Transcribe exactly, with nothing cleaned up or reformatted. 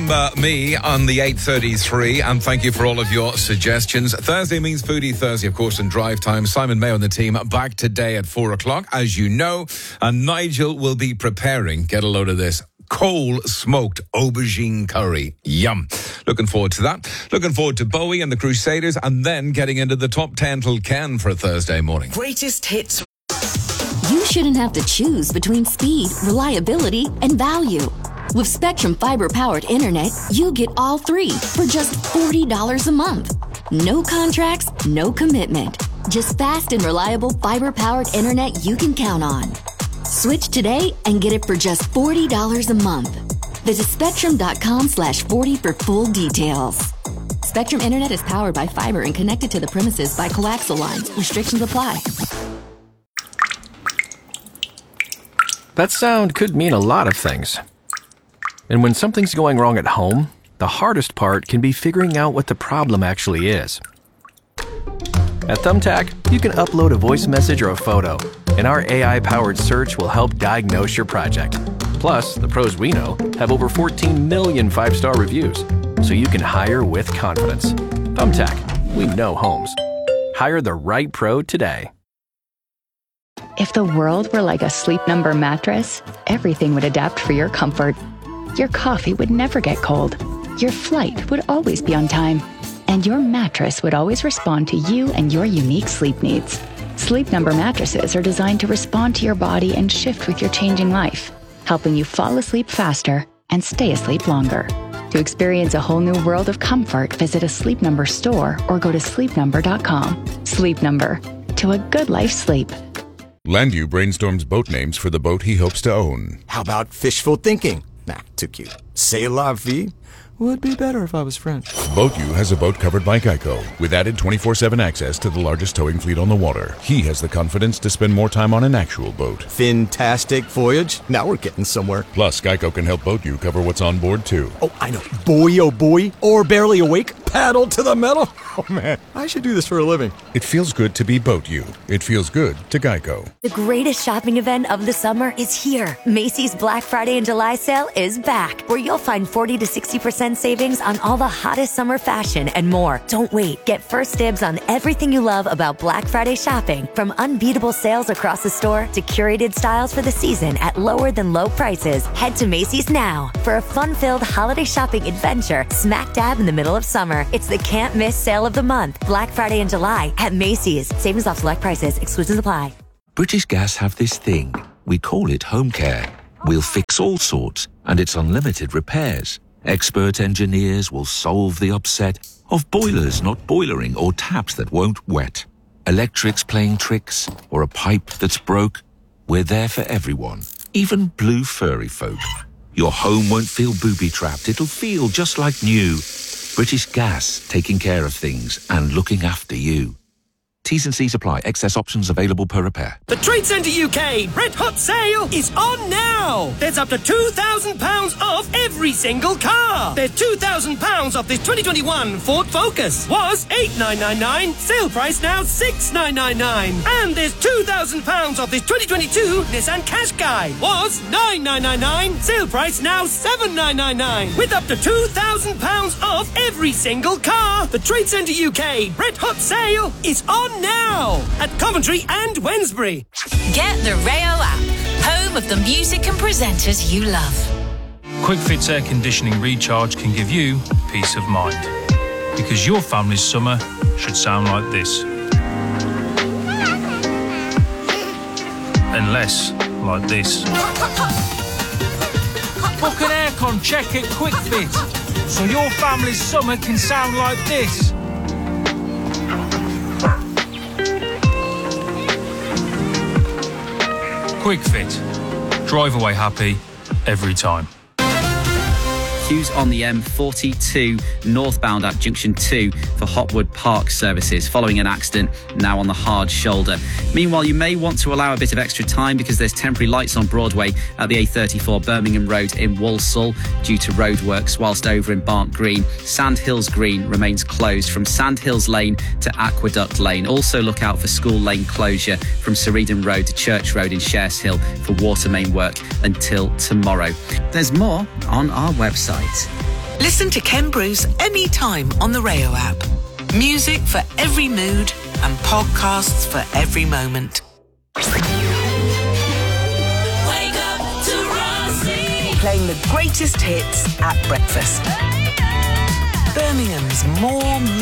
Remember me on the eight thirty-three, and thank you for all of your suggestions. Thursday means Foodie Thursday, of course, in drive time. Simon Mayo and the team back today at four o'clock, as you know, and Nigel will be preparing, get a load of this, coal-smoked aubergine curry. Yum. Looking forward to that. Looking forward to Bowie and the Crusaders, and then getting into the top ten till Ken for a Thursday morning. Greatest hits. You shouldn't have to choose between speed, reliability, and value. With Spectrum Fiber-powered internet, you get all three for just forty dollars a month. No contracts, no commitment. Just fast and reliable fiber-powered internet you can count on. Switch today and get it for just forty dollars a month. Visit spectrum.com slash 40 for full details. Spectrum Internet is powered by fiber and connected to the premises by coaxial lines. Restrictions apply. That sound could mean a lot of things. And when something's going wrong at home, the hardest part can be figuring out what the problem actually is. At Thumbtack, you can upload a voice message or a photo, and our A I-powered search will help diagnose your project. Plus, the pros we know have over fourteen million five-star reviews, so you can hire with confidence. Thumbtack, we know homes. Hire the right pro today. If the world were like a Sleep Number mattress, everything would adapt for your comfort. Your coffee would never get cold. Your flight would always be on time. And your mattress would always respond to you and your unique sleep needs. Sleep Number mattresses are designed to respond to your body and shift with your changing life, helping you fall asleep faster and stay asleep longer. To experience a whole new world of comfort, visit a Sleep Number store or go to sleep number dot com. Sleep Number. To a good life sleep. Landu brainstorms boat names for the boat he hopes to own. How about fishful thinking? Nah, too cute. C'est la vie? Would be better if I was French. BoatU has a boat covered by Geico, with added twenty-four seven access to the largest towing fleet on the water. He has the confidence to spend more time on an actual boat. Fantastic voyage. Now we're getting somewhere. Plus, Geico can help BoatU cover what's on board, too. Oh, I know. Boy, oh boy. Or barely awake. Paddle to the metal. Oh, man. I should do this for a living. It feels good to be BoatU. It feels good to Geico. The greatest shopping event of the summer is here. Macy's Black Friday and July sale is back, where you'll find forty to sixty percent savings on all the hottest summer fashion and more. Don't wait. Get first dibs on everything you love about Black Friday shopping, from unbeatable sales across the store to curated styles for the season at lower than low prices. Head to Macy's now for a fun-filled holiday shopping adventure smack dab in the middle of summer. It's the can't miss sale of the month. Black Friday in July at Macy's. Savings off select prices. Exclusions apply. British Gas have this thing. We call it home care. We'll fix all sorts, and it's unlimited repairs. Expert engineers will solve the upset of boilers not boilering or taps that won't wet. Electrics playing tricks or a pipe that's broke. We're there for everyone, even blue furry folk. Your home won't feel booby-trapped. It'll feel just like new. British Gas, taking care of things and looking after you. T's and C's apply. Excess options available per repair. The Trade Centre U K Red Hot Sale is on now. There's up to two thousand pounds off every single car. There's two thousand pounds off this twenty twenty-one Ford Focus. Was eight thousand nine hundred ninety-nine pounds. Sale price now six thousand nine hundred ninety-nine pounds. And there's two thousand pounds off this twenty twenty-two Nissan Qashqai. Was nine thousand nine hundred ninety-nine pounds. Sale price now seven thousand nine hundred ninety-nine pounds. With up to two thousand pounds off every single car. The Trade Centre U K Red Hot Sale is on now at Coventry and Wednesbury. Get the Rayo app, home of the music and presenters you love. QuickFit's air conditioning recharge can give you peace of mind, because your family's summer should sound like this. And less like this. Book an aircon check at QuickFit, so your family's summer can sound like this. QuickFit. Drive away happy every time. Queues on the M forty-two northbound at Junction two for Hotwood Park services following an accident, now on the hard shoulder. Meanwhile, you may want to allow a bit of extra time because there's temporary lights on Broadway at the A thirty-four Birmingham Road in Walsall due to roadworks, whilst over in Barnt Green, Sandhills Green remains closed from Sandhills Lane to Aqueduct Lane. Also look out for School Lane closure from Ceredian Road to Church Road in Shares Hill for water main work until tomorrow. There's more on our website. website. Listen to Ken Bruce anytime on the Rayo app. Music for every mood and podcasts for every moment. Wake up to Rossi. Playing the greatest hits at breakfast. Birmingham's more music.